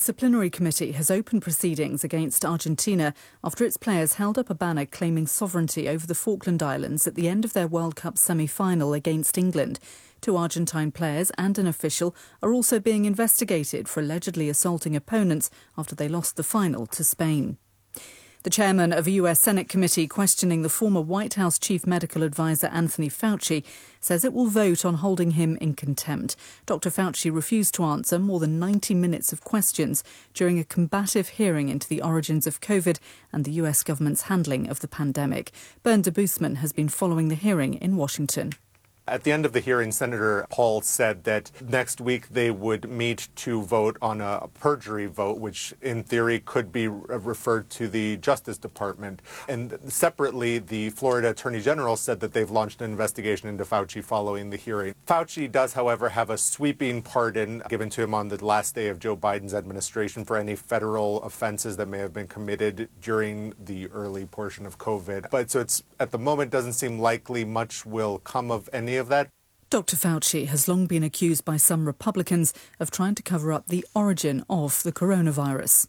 disciplinary committee has opened proceedings against Argentina after its players held up a banner claiming sovereignty over the Falkland Islands at the end of their World Cup semi-final against England. 2 Argentine players and an official are also being investigated for allegedly assaulting opponents after they lost the final to Spain. The chairman of a US Senate committee questioning the former White House chief medical advisor Anthony Fauci says it will vote on holding him in contempt. Dr. Fauci refused to answer more than 90 minutes of questions during a combative hearing into the origins of COVID and the US government's handling of the pandemic. Bernd Debusmann has been following the hearing in Washington. At the end of the hearing, Senator Paul said that next week they would meet to vote on a perjury vote, which in theory could be referred to the Justice Department. And separately, the Florida Attorney General said that they've launched an investigation into Fauci following the hearing. Fauci does, however, have a sweeping pardon given to him on the last day of Joe Biden's administration for any federal offenses that may have been committed during the early portion of COVID. But so it's at the moment doesn't seem likely much will come of any of that. Dr. Fauci has long been accused by some Republicans of trying to cover up the origin of the coronavirus.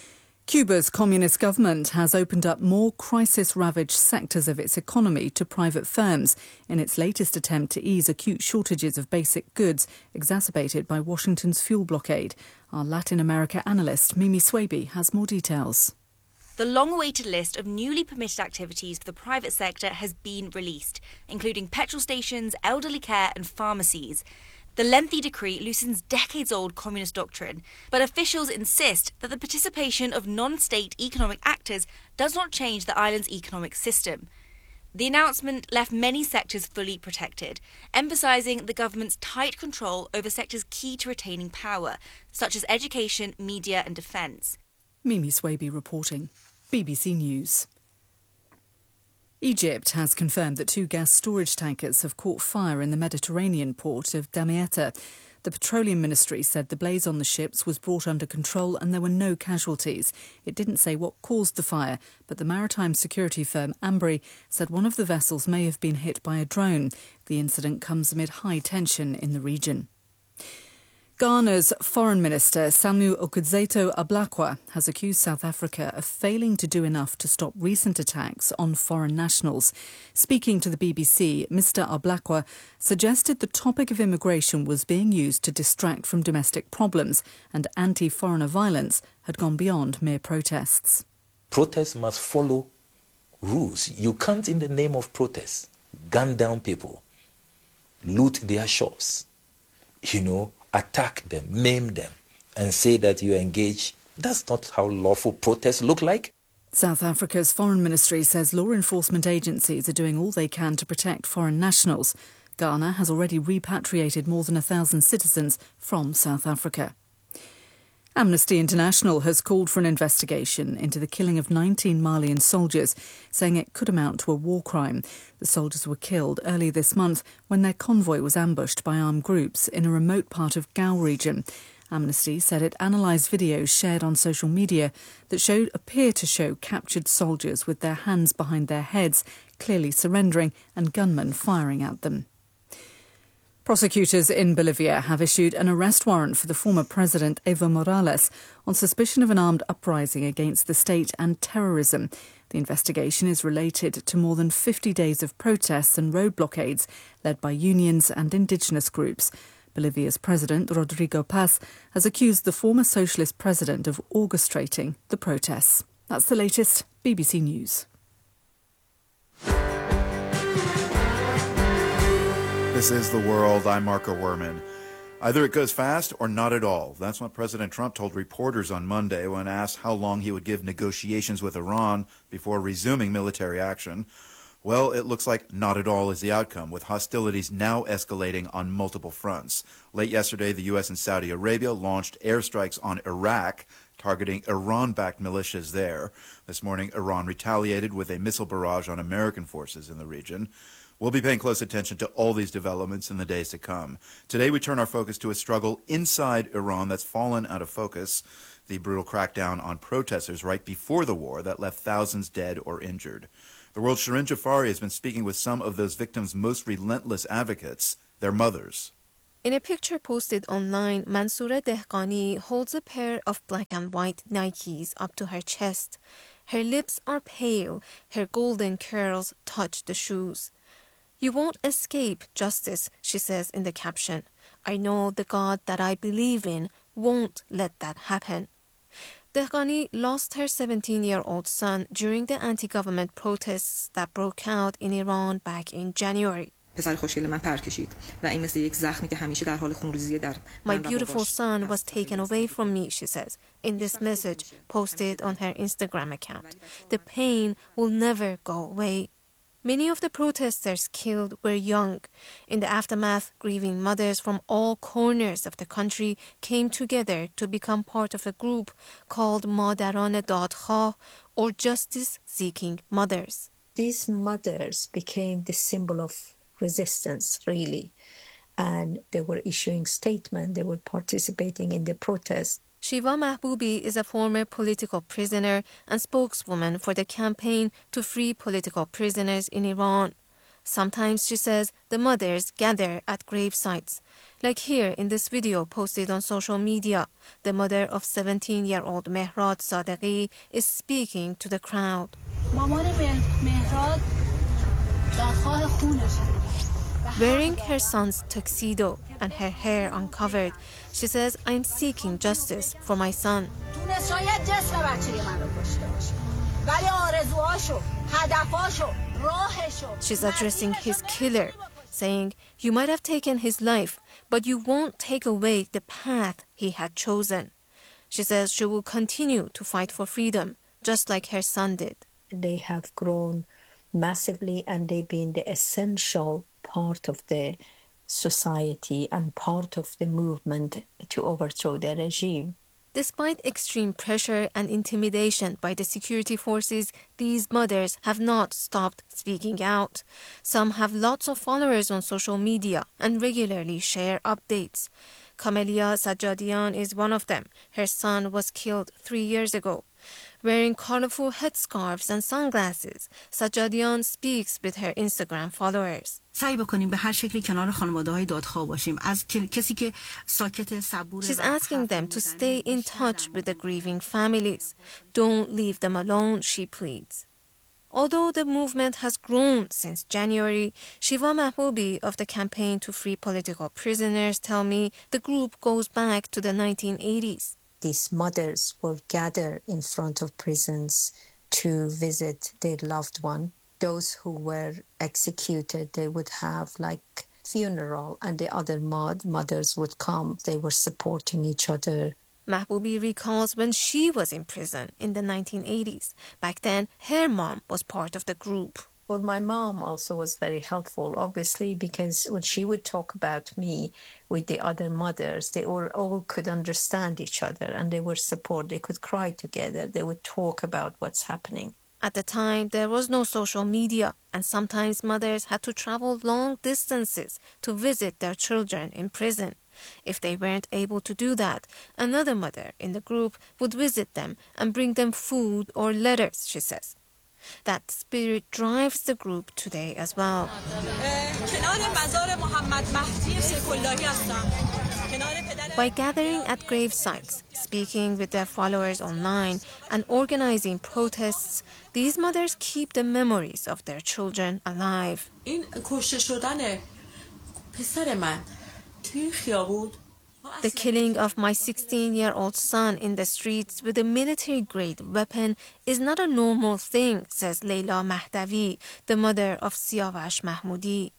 Cuba's communist government has opened up more crisis-ravaged sectors of its economy to private firms in its latest attempt to ease acute shortages of basic goods exacerbated by Washington's fuel blockade. Our Latin America analyst, Mimi Swaby, has more details. The long-awaited list of newly permitted activities for the private sector has been released, including petrol stations, elderly care and pharmacies. The lengthy decree loosens decades-old communist doctrine, but officials insist that the participation of non-state economic actors does not change the island's economic system. The announcement left many sectors fully protected, emphasising the government's tight control over sectors key to retaining power, such as education, media and defence. Mimi Swaby reporting. BBC News. Egypt has confirmed that 2 gas storage tankers have caught fire in the Mediterranean port of Damietta. The Petroleum Ministry said the blaze on the ships was brought under control and there were no casualties. It didn't say what caused the fire, but the maritime security firm Ambri said one of the vessels may have been hit by a drone. The incident comes amid high tension in the region. Ghana's Foreign Minister Samuel Okudzeto Ablakwa has accused South Africa of failing to do enough to stop recent attacks on foreign nationals. Speaking to the BBC, Mr Ablakwa suggested the topic of immigration was being used to distract from domestic problems and anti-foreigner violence had gone beyond mere protests. Protests must follow rules. You can't, in the name of protest, gun down people, loot their shops, attack them, maim them, and say that you engage. That's not how lawful protests look like. South Africa's Foreign Ministry says law enforcement agencies are doing all they can to protect foreign nationals. Ghana has already repatriated more than 1,000 citizens from South Africa. Amnesty International has called for an investigation into the killing of 19 Malian soldiers, saying it could amount to a war crime. The soldiers were killed early this month when their convoy was ambushed by armed groups in a remote part of Gao region. Amnesty said it analysed videos shared on social media that appear to show captured soldiers with their hands behind their heads, clearly surrendering, and gunmen firing at them. Prosecutors in Bolivia have issued an arrest warrant for the former president Evo Morales on suspicion of an armed uprising against the state and terrorism. The investigation is related to more than 50 days of protests and road blockades led by unions and indigenous groups. Bolivia's president, Rodrigo Paz, has accused the former socialist president of orchestrating the protests. That's the latest. BBC News. This is The World. I'm Marco Werman. Either it goes fast or not at all. That's what President Trump told reporters on Monday when asked how long he would give negotiations with Iran before resuming military action. Well, it looks like not at all is the outcome, with hostilities now escalating on multiple fronts. Late yesterday, the U.S. and Saudi Arabia launched airstrikes on Iraq, targeting Iran-backed militias there. This morning, Iran retaliated with a missile barrage on American forces in the region. We'll be paying close attention to all these developments in the days to come. Today, we turn our focus to a struggle inside Iran that's fallen out of focus, the brutal crackdown on protesters right before the war that left thousands dead or injured. The world's Shirin Jafari has been speaking with some of those victims' most relentless advocates, their mothers. In a picture posted online, Mansoura Dehqani holds a pair of black and white Nikes up to her chest. Her lips are pale, her golden curls touch the shoes. "You won't escape justice," she says in the caption. "I know the God that I believe in won't let that happen." Dehqani lost her 17-year-old son during the anti-government protests that broke out in Iran back in January. "My beautiful son was taken away from me," she says, in this message posted on her Instagram account. "The pain will never go away." Many of the protesters killed were young. In the aftermath, grieving mothers from all corners of the country came together to become part of a group called Madaran Dadkhwah, or justice-seeking mothers. These mothers became the symbol of resistance, really. And they were issuing statements, they were participating in the protests. Shiva Mahboubi is a former political prisoner and spokeswoman for the campaign to free political prisoners in Iran. Sometimes, she says, the mothers gather at grave sites. Like here in this video posted on social media, the mother of 17-year-old Mehrad Sadeghi is speaking to the crowd. Wearing her son's tuxedo and her hair uncovered, she says, "I'm seeking justice for my son." She's addressing his killer, saying, "You might have taken his life, but you won't take away the path he had chosen." She says she will continue to fight for freedom, just like her son did. They have grown massively, and they've been the essential part of the society and part of the movement to overthrow the regime. Despite extreme pressure and intimidation by the security forces, these mothers have not stopped speaking out. Some have lots of followers on social media and regularly share updates. Kamelia Sajjadian is one of them. Her son was killed 3 years ago. Wearing colorful headscarves and sunglasses, Sajjadian speaks with her Instagram followers. She's asking them to stay in touch with the grieving families. Don't leave them alone, she pleads. Although the movement has grown since January, Shiva Mahboubi of the Campaign to Free Political Prisoners tell me the group goes back to the 1980s. These mothers will gather in front of prisons to visit their loved one. Those who were executed, they would have like funeral, and the other mothers would come. They were supporting each other. Mahboubi recalls when she was in prison in the 1980s. Back then, her mom was part of the group. Well, my mom also was very helpful, obviously, because when she would talk about me with the other mothers, they all could understand each other, and they were support. They could cry together. They would talk about what's happening. At the time, there was no social media, and sometimes mothers had to travel long distances to visit their children in prison. If they weren't able to do that, another mother in the group would visit them and bring them food or letters, she says. That spirit drives the group today as well. By gathering at grave sites, speaking with their followers online, and organizing protests, these mothers keep the memories of their children alive. The killing of my 16-year-old son in the streets with a military-grade weapon is not a normal thing, says Leila Mahdavi, the mother of Siavash Mahmoudi.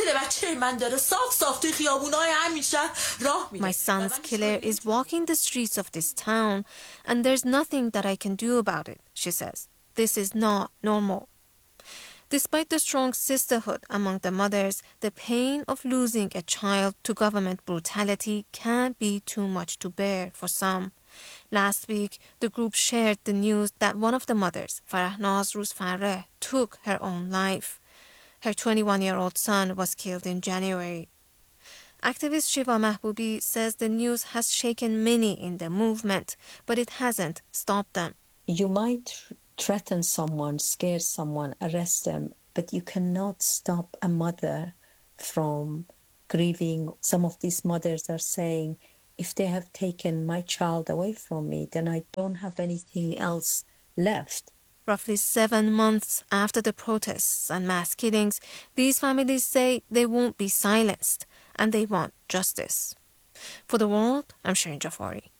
My son's killer is walking the streets of this town, and there's nothing that I can do about it, she says. This is not normal. Despite the strong sisterhood among the mothers, the pain of losing a child to government brutality can be too much to bear for some. Last week, the group shared the news that one of the mothers, Farahnaz Rouzfareh, took her own life. Her 21-year-old son was killed in January. Activist Shiva Mahboubi says the news has shaken many in the movement, but it hasn't stopped them. You might threaten someone, scare someone, arrest them, but you cannot stop a mother from grieving. Some of these mothers are saying, if they have taken my child away from me, then I don't have anything else left. Roughly 7 months after the protests and mass killings, these families say they won't be silenced and they want justice. For The World, I'm Shireen Jafari.